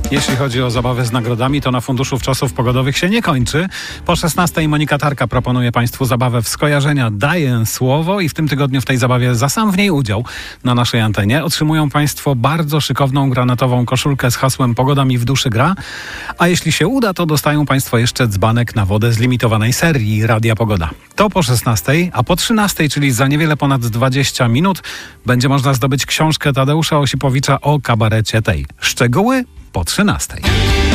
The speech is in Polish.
Jeśli chodzi o zabawę z nagrodami, to na Funduszu Wczasów Pogodowych się nie kończy. Po 16 Monika Tarka proponuje Państwu zabawę w skojarzenia Daję Słowo i w tym tygodniu w tej zabawie za sam w niej udział na naszej antenie. Otrzymują Państwo bardzo szykowną granatową koszulkę z hasłem Pogoda mi w duszy gra, a jeśli się uda, to dostają Państwo jeszcze dzbanek na wodę z limitowanej serii Radia Pogoda. To po 16, a po 13, czyli za niewiele ponad 20 minut, będzie można zdobyć książkę Tadeusza Osipowicza o kabarecie tej. Szczegóły po 13.